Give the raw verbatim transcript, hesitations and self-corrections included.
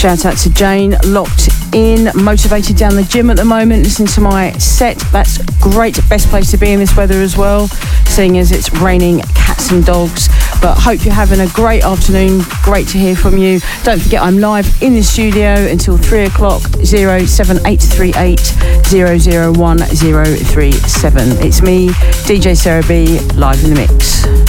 Shout out to Jane, locked in, motivated down the gym at the moment, listening to my set. That's great, best place to be in this weather as well, seeing as it's raining cats and dogs. But hope you're having a great afternoon, great to hear from you. Don't forget I'm live in the studio until three o'clock, zero seven eight three eight zero zero one zero three seven. It's me, D J Sarah B, live in the mix.